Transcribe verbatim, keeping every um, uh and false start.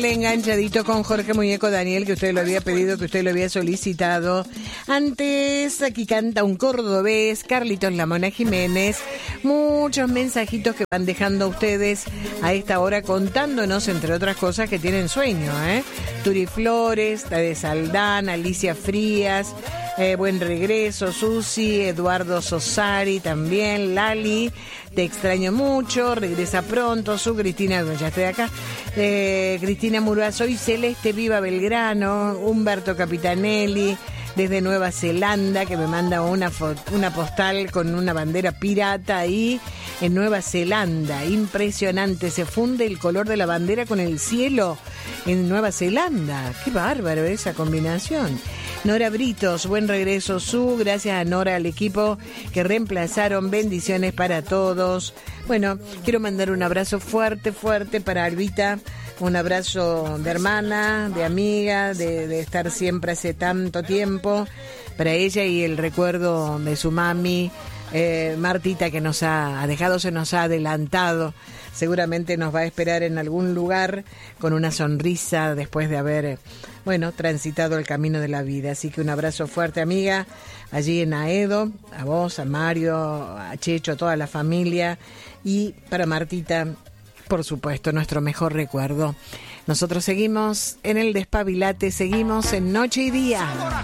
el enganchadito con Jorge Muñeco Daniel, que usted lo había pedido, que usted lo había solicitado. Antes, aquí canta un cordobés, Carlitos La Mona Jiménez. Muchos mensajitos que van dejando ustedes a esta hora contándonos, entre otras cosas, que tienen sueño, ¿eh? Turi Flores, la de Saldán, Alicia Frías, eh, buen regreso, Susi, Eduardo Sosari también, Lali, te extraño mucho, regresa pronto, su Cristina, ya estoy acá, eh, Cristina Murúa, soy Celeste Viva Belgrano, Humberto Capitanelli, desde Nueva Zelanda, que me manda una, fo- una postal con una bandera pirata ahí en Nueva Zelanda. Impresionante, se funde el color de la bandera con el cielo en Nueva Zelanda. Qué bárbaro esa combinación. Nora Britos, buen regreso, Su. Gracias a Nora, al equipo que reemplazaron. Bendiciones para todos. Bueno, quiero mandar un abrazo fuerte, fuerte para Albita. Un abrazo de hermana, de amiga, de, de estar siempre hace tanto tiempo para ella, y el recuerdo de su mami, eh, Martita, que nos ha, ha dejado, se nos ha adelantado. Seguramente nos va a esperar en algún lugar con una sonrisa después de haber, bueno, transitado el camino de la vida. Así que un abrazo fuerte, amiga, allí en Aedo, a vos, a Mario, a Checho, a toda la familia, y para Martita, por supuesto, nuestro mejor recuerdo. Nosotros seguimos en el Despabilate, seguimos en Noche y Día.